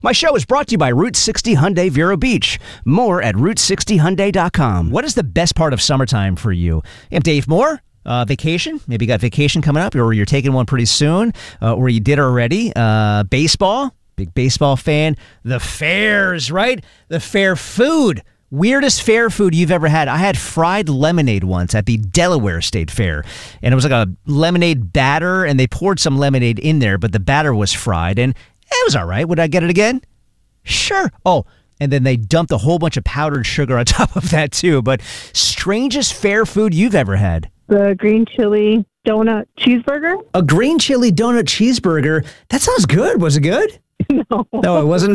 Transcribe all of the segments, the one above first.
My show is brought to you by Route 60 Hyundai Vero Beach. More at Route60Hyundai.com. What is the best part of summertime for you? I'm Dave Moore. Vacation. Maybe you got vacation coming up, or you're taking one pretty soon, or you did already. Baseball. Big baseball fan. The fairs, right? The fair food. Weirdest fair food you've ever had. I had fried lemonade once at the Delaware State Fair. And it was like a lemonade batter, and they poured some lemonade in there, but the batter was fried, and it was all right. Would I get it again? Sure. Oh, and then they dumped a whole bunch of powdered sugar on top of that, too. But strangest fair food you've ever had? The green chili donut cheeseburger. A green chili donut cheeseburger? That sounds good. Was it good? No. No, it wasn't.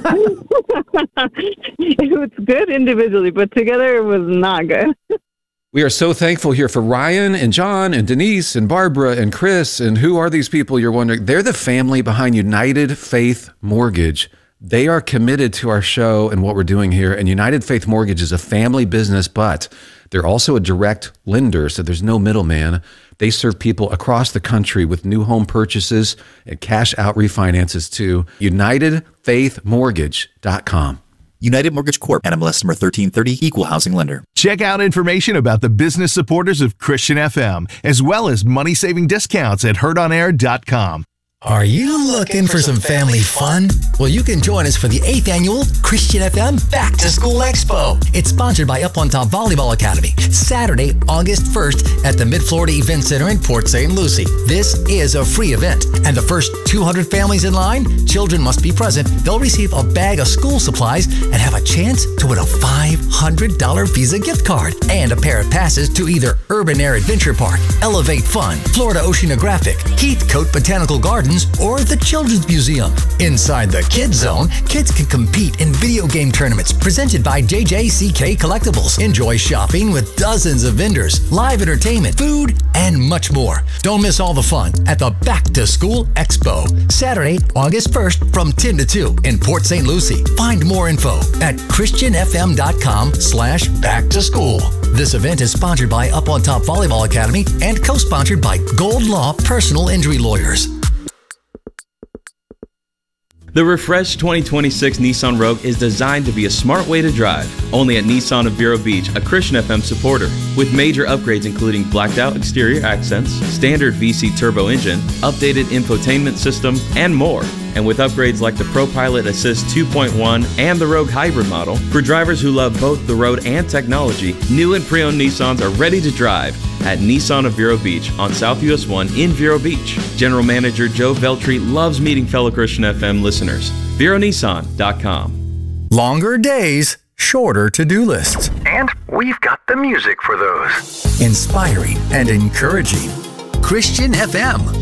It was good individually, but together it was not good. We are so thankful here for Ryan and John and Denise and Barbara and Chris. And who are these people, you're wondering? They're the family behind United Faith Mortgage. They are committed to our show and what we're doing here. And United Faith Mortgage is a family business, but they're also a direct lender, so there's no middleman. They serve people across the country with new home purchases and cash out refinances too. UnitedFaithMortgage.com. United Mortgage Corp. NMLS number 1330, Equal Housing Lender. Check out information about the business supporters of Christian FM, as well as money-saving discounts at heardonair.com. Are you looking for some family fun? Well, you can join us for the 8th annual Christian FM Back to School Expo. It's sponsored by Up on Top Volleyball Academy. Saturday, August 1st at the Mid-Florida Event Center in Port St. Lucie. This is a free event, and the first 200 families in line, children must be present. They'll receive a bag of school supplies and have a chance to win a $500 Visa gift card and a pair of passes to either Urban Air Adventure Park, Elevate Fun, Florida Oceanographic, Heathcote Botanical Gardens, or the Children's Museum. Inside the Kids Zone, kids can compete in video game tournaments presented by JJCK Collectibles. Enjoy shopping with dozens of vendors, live entertainment, food, and much more. Don't miss all the fun at the Back to School Expo. Saturday, August 1st from 10 to 2 in Port St. Lucie. Find more info at christianfm.com/backtoschool. This event is sponsored by Up on Top Volleyball Academy and co-sponsored by Gold Law Personal Injury Lawyers. The refreshed 2026 Nissan Rogue is designed to be a smart way to drive. Only at Nissan of Vero Beach, a Christian FM supporter. With major upgrades including blacked out exterior accents, standard VC turbo engine, updated infotainment system, and more. And with upgrades like the ProPilot Assist 2.1 and the Rogue Hybrid model, for drivers who love both the road and technology, new and pre-owned Nissans are ready to drive at Nissan of Vero Beach on South US 1 in Vero Beach. General Manager Joe Veltri loves meeting fellow Christian FM listeners. VeroNissan.com. Longer days, shorter to-do lists. And we've got the music for those. Inspiring and encouraging. Christian FM.